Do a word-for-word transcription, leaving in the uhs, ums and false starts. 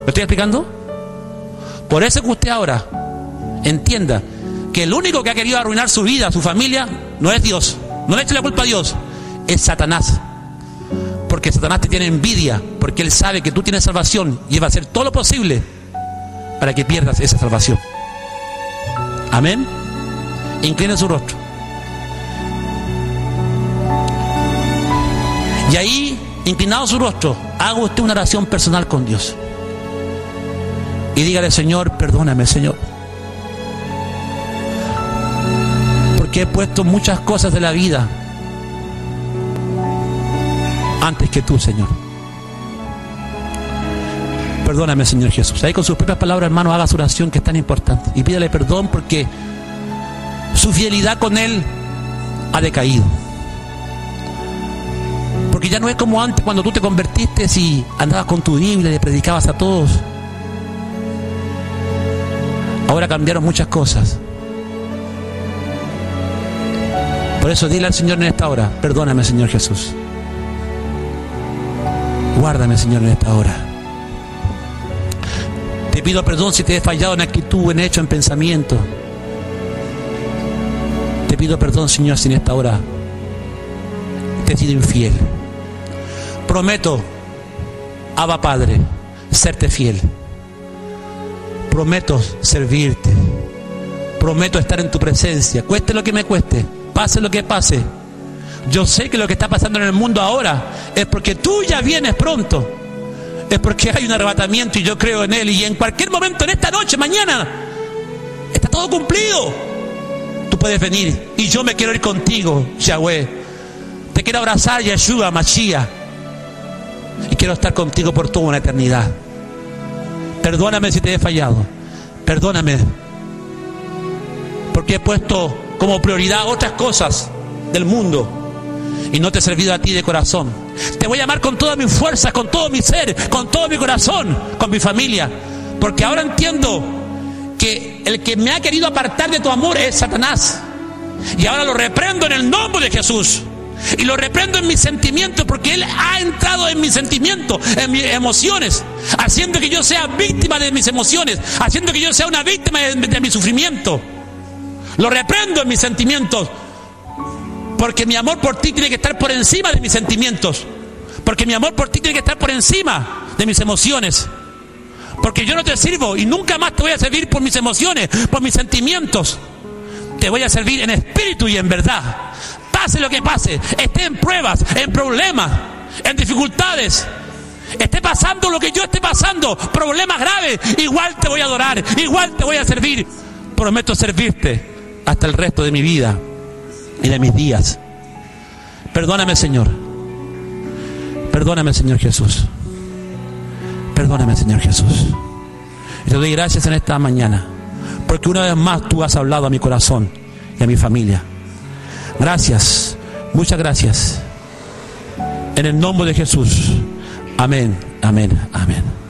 estoy explicando? Por eso que usted ahora entienda que el único que ha querido arruinar su vida, su familia, no es Dios. No le eche la culpa a Dios, es Satanás. Porque Satanás te tiene envidia, porque él sabe que tú tienes salvación y va a hacer todo lo posible para que pierdas esa salvación. Amén. Incline su rostro. Y ahí, inclinado su rostro, haga usted una oración personal con Dios. Y dígale: Señor, perdóname, Señor. Porque he puesto muchas cosas de la vida antes que tú, Señor. Perdóname, Señor Jesús. Ahí con sus propias palabras, hermano, haga su oración, que es tan importante. Y pídale perdón porque su fidelidad con Él ha decaído. Porque ya no es como antes, cuando tú te convertiste y andabas con tu Biblia y le predicabas a todos. Ahora cambiaron muchas cosas. Por eso dile al Señor en esta hora: perdóname, Señor Jesús. Guárdame, Señor, en esta hora. Te pido perdón si te he fallado en actitud, en hecho, en pensamiento. Te pido perdón, Señor, si en esta hora te he sido infiel. Prometo, Abba Padre, serte fiel. Prometo servirte. Prometo estar en tu presencia, cueste lo que me cueste, pase lo que pase. Yo sé que lo que está pasando en el mundo ahora es porque tú ya vienes pronto. Es porque hay un arrebatamiento y yo creo en él. Y en cualquier momento, en esta noche, mañana, está todo cumplido. Tú puedes venir y yo me quiero ir contigo, Yahweh. Te quiero abrazar, Yeshua, Mashiach. Y quiero estar contigo por toda una eternidad. Perdóname si te he fallado. Perdóname porque he puesto como prioridad otras cosas del mundo y no te he servido a ti de corazón. Te voy a amar con toda mi fuerza, con todo mi ser, con todo mi corazón, con mi familia, porque ahora entiendo que el que me ha querido apartar de tu amor es Satanás. Y ahora lo reprendo en el nombre de Jesús. Y lo reprendo en mis sentimientos, porque él ha entrado en mis sentimientos, en mis emociones, haciendo que yo sea víctima de mis emociones, haciendo que yo sea una víctima de, de mi sufrimiento. Lo reprendo en mis sentimientos, porque mi amor por ti tiene que estar por encima de mis sentimientos, porque mi amor por ti tiene que estar por encima de mis emociones, porque yo no te sirvo y nunca más te voy a servir por mis emociones, por mis sentimientos. Te voy a servir en espíritu y en verdad. Pase lo que pase, esté en pruebas, en problemas, en dificultades, esté pasando lo que yo esté pasando, problemas graves, igual te voy a adorar, igual te voy a servir. Prometo servirte hasta el resto de mi vida y de mis días. Perdóname, Señor. Perdóname, Señor Jesús. Perdóname, Señor Jesús. Y te doy gracias en esta mañana, porque una vez más tú has hablado a mi corazón y a mi familia. Gracias, muchas gracias. En el nombre de Jesús. Amén, amén, amén.